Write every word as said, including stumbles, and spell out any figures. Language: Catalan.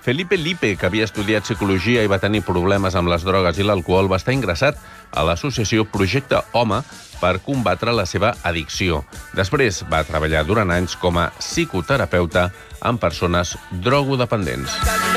Felipe Lipe, que havia estudiat psicologia i va tenir problemes amb les drogues i l'alcohol, va estar ingressat a l'associació Projecte Home per combatre la seva addicció. Després va treballar durant anys com a psicoterapeuta amb persones drogodependents.